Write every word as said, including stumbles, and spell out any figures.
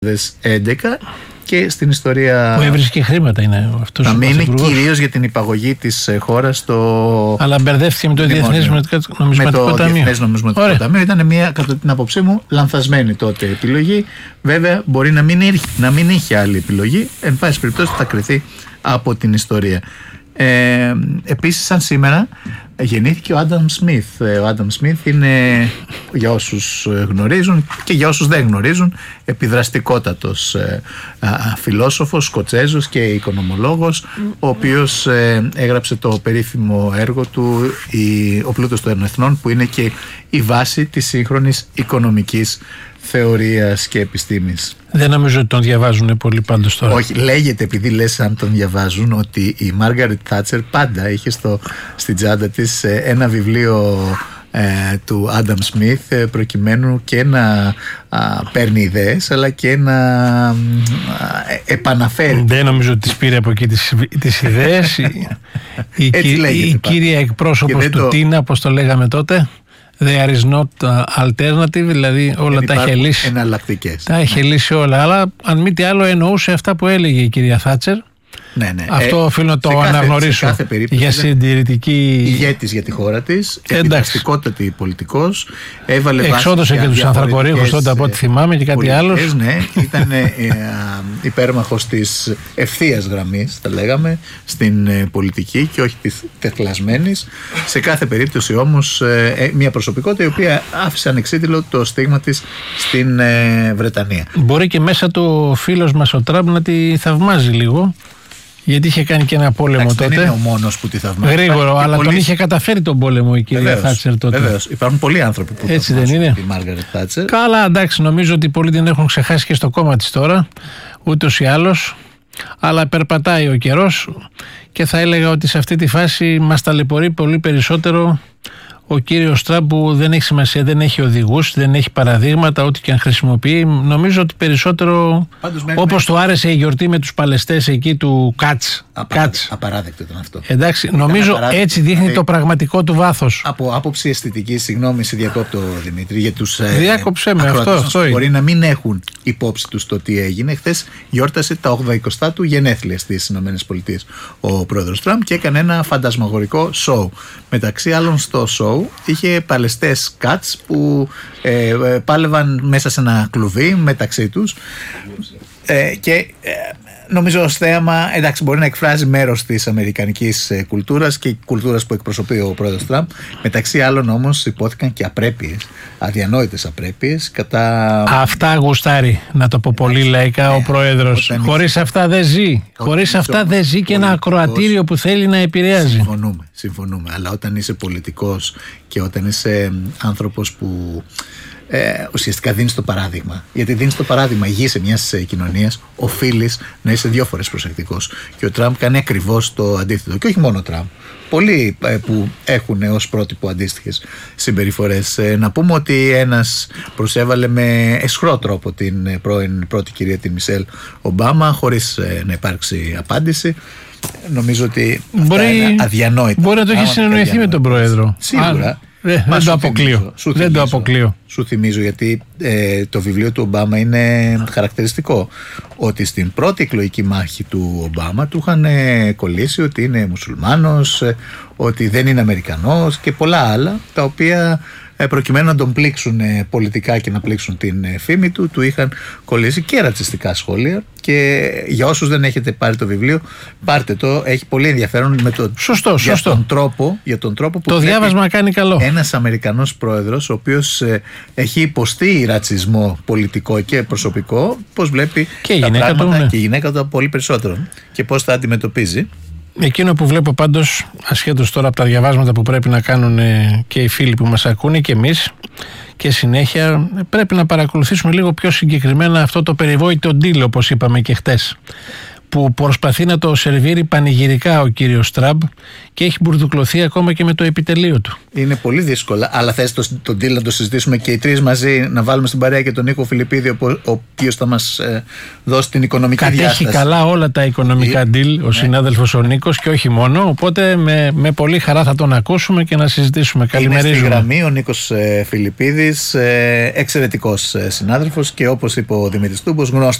έντεκα και στην ιστορία. Που έβρισκε και χρήματα είναι αυτός. Θα μείνει κυρίως για την υπαγωγή της χώρας στο. Αλλά μπερδεύτηκε με το Διεθνές Νομισματικό Ταμείο. Διεθνές Νομισματικό Ταμείο ήταν μια, κατά την άποψή μου, λανθασμένη τότε επιλογή. Βέβαια, μπορεί να μην, να μην είχε άλλη επιλογή. Εν πάση περιπτώσει, θα κριθεί από την ιστορία. Ε, επίσης, σαν σήμερα γεννήθηκε ο Άνταμ Σμιθ. Ο Άνταμ Σμιθ είναι, για όσους γνωρίζουν και για όσους δεν γνωρίζουν, επιδραστικότατος ε, α, φιλόσοφος, Σκοτσέζος και οικονομολόγος, ο οποίος ε, έγραψε το περίφημο έργο του η, «Ο πλούτος των εθνών», που είναι και η βάση της σύγχρονης οικονομικής θεωρίας και επιστήμης. Δεν νομίζω ότι τον διαβάζουν πολύ πάντως τώρα. Όχι, λέγεται, επειδή λες αν τον διαβάζουν, ότι η Μάργαρετ Θάτσερ πάντα είχε στο, στην τσάντα της ένα βιβλίο ε, του Άνταμ Σμιθ, προκειμένου και να α, παίρνει ιδέες, αλλά και να α, επαναφέρει. Δεν νομίζω ότι τις πήρε από εκεί τις, τις ιδέες. η η, η, η κύρια εκπρόσωπος του το... Τίνα, όπως το λέγαμε τότε. There is not alternative, δηλαδή όλα δεν τα είχε λύσει. Εναλλακτικές. Τα είχε λύσει όλα. Αλλά αν μη τι άλλο, εννοούσε αυτά που έλεγε η κυρία Θάτσερ. Ναι, ναι. Αυτό ε, οφείλω να το κάθε, αναγνωρίσω για συντηρητική. Ηγέτης για τη χώρα της, επιδραστικότατη πολιτικός. Εξόδωσε και τους ανθρακορύχους τότε, από ό,τι θυμάμαι, και κάτι άλλο. Ναι, ήταν ε, υπέρμαχος της ευθείας γραμμής, θα λέγαμε, στην ε, πολιτική και όχι της τεθλασμένης. Σε κάθε περίπτωση όμως, ε, μια προσωπικότητα η οποία άφησε ανεξίτηλο το στίγμα της στην ε, Βρετανία. Μπορεί και μέσα του ο φίλος μας ο Τραμπ να τη θαυμάζει λίγο. Γιατί είχε κάνει και ένα πόλεμο. Εντάξει, τότε. Δεν είναι ο μόνος που τη θαυμάζει. Γρήγορο, αλλά πολύ... τον είχε καταφέρει τον πόλεμο η κυρία Θάτσερ τότε. Βεβαίως. Υπάρχουν πολλοί άνθρωποι που έτσι δεν είναι. Τη Μάργαρετ Θάτσερ. Καλά, εντάξει, νομίζω ότι πολλοί την έχουν ξεχάσει και στο κόμμα της τώρα. Ούτως ή άλλως. Αλλά περπατάει ο καιρός και θα έλεγα ότι σε αυτή τη φάση μας ταλαιπωρεί πολύ περισσότερο ο κύριος Τραμπ, που δεν έχει σημασία, δεν έχει οδηγούς, δεν έχει παραδείγματα, ό,τι και αν χρησιμοποιεί. Νομίζω ότι περισσότερο, όπως του άρεσε η γιορτή με τους παλαιστές εκεί του Κάτς. Απαράδεκτο, απαράδεκτο ήταν αυτό. Εντάξει, ήταν νομίζω έτσι δείχνει ε, το πραγματικό του βάθος. Από άποψη αισθητική, συγγνώμη, σε διακόπτω Δημήτρη, για τους Διάκοψε με αυτό, αυτό μπορεί να μην έχουν υπόψη τους το τι έγινε. Χθες γιόρτασε τα ογδοηκοστά του γενέθλια στις ΗΠΑ ο πρόεδρος Τραμπ και έκανε ένα φαντασμαγορικό show. Μεταξύ άλλων στο show είχε παλαιστές Κάτς που ε, πάλευαν μέσα σε ένα κλουβί μεταξύ τους ε, και ε, νομίζω ως θέαμα, εντάξει, μπορεί να εκφράζει μέρος της αμερικανικής κουλτούρας και κουλτούρας που εκπροσωπεί ο πρόεδρος Τραμπ. Μεταξύ άλλων όμως υπόθηκαν και απρέπειες, αδιανόητες απρέπειες κατά... Αυτά γουστάρει, να το πω πολύ λαϊκά, ναι, ο πρόεδρος. Χωρίς αυτά δεν ζει. Χωρίς αυτά δεν ζει και ένα ακροατήριο που θέλει να επηρεάζει. Συμφωνούμε, συμφωνούμε. Αλλά όταν είσαι πολιτικός και όταν είσαι άνθρωπος που... Ε, ουσιαστικά δίνεις το παράδειγμα. Γιατί δίνεις το παράδειγμα υγιής σε μιας κοινωνίας, οφείλεις να είσαι δύο φορές προσεκτικός. Και ο Τραμπ κάνει ακριβώς το αντίθετο. Και όχι μόνο ο Τραμπ. Πολλοί ε, που έχουν ως πρότυπο αντίστοιχες συμπεριφορές. Ε, να πούμε ότι ένας προσέβαλε με αισχρό τρόπο την πρώην πρώτη κυρία, την Μισελ Ομπάμα, χωρίς ε, να υπάρξει απάντηση. Νομίζω ότι μπορεί, αυτά είναι αδιανόητα. Μπορεί να το έχει συνεννοηθεί με τον πρόεδρο. Σίγουρα. Ε, δεν το αποκλείω. Σου δεν το αποκλείω. Σου θυμίζω, γιατί ε, το βιβλίο του Ομπάμα είναι χαρακτηριστικό, ότι στην πρώτη εκλογική μάχη του Ομπάμα του είχαν ε, κολλήσει ότι είναι μουσουλμάνος, ε, ότι δεν είναι Αμερικανός και πολλά άλλα, τα οποία ε, προκειμένου να τον πλήξουν ε, πολιτικά και να πλήξουν την ε, φήμη του, του είχαν κολλήσει και ρατσιστικά σχόλια. Και για όσους δεν έχετε πάρει το βιβλίο, πάρτε το, έχει πολύ ενδιαφέρον με το, σωστό, για, σωστό. Τον τρόπο, για τον τρόπο που το διάβασμα κάνει καλό. Ένας Αμερικανός πρόεδρος, ο οποίος ε, έχει υποστεί ρατσισμό πολιτικό και προσωπικό, πώς βλέπει και τα γυναίκα πράγματα του, ναι. και η γυναίκα του πολύ περισσότερο και πώς θα αντιμετωπίζει. Εκείνο που βλέπω πάντως, ασχέτως τώρα από τα διαβάσματα που πρέπει να κάνουν και οι φίλοι που μας ακούνε και εμείς, και συνέχεια πρέπει να παρακολουθήσουμε λίγο πιο συγκεκριμένα αυτό το περιβόητο deal, όπως είπαμε και χτες, που προσπαθεί να το σερβίρει πανηγυρικά ο κύριος Τραμπ και έχει μπουρδουκλωθεί ακόμα και με το επιτελείο του. Είναι πολύ δύσκολα, αλλά θες το, τον deal να το συζητήσουμε και οι τρεις μαζί, να βάλουμε στην παρέα και τον Νίκο Φιλιππίδη, ο οποίος θα μας ε, δώσει την οικονομική Κατέχει διάσταση. Κατέχει καλά όλα τα οικονομικά deal ο ναι. συνάδελφος ο Νίκος και όχι μόνο, οπότε με, με πολύ χαρά θα τον ακούσουμε και να συζητήσουμε. Καλημερίζουμε. Είναι στη γραμμή ο Νίκος ε, Φιλιππίδης, ε, εξαιρετικός ε, συνάδελφος και όπως είπε ο Δημήτρης Τούμπος, γνώστης